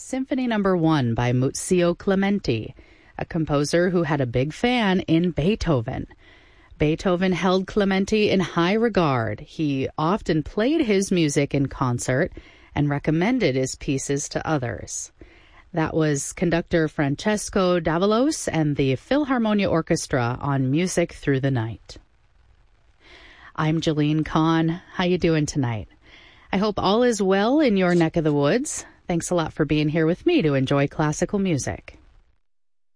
Symphony No. 1 by Muzio Clementi, a composer who had a big fan in Beethoven. Beethoven held Clementi in high regard. He often played his music in concert and recommended his pieces to others. That was conductor Francesco Davalos and the Philharmonia Orchestra on Music Through the Night. I'm Jeline Kahn. How you doing tonight? I hope all is well in your neck of the woods. Thanks a lot for being here with me to enjoy classical music.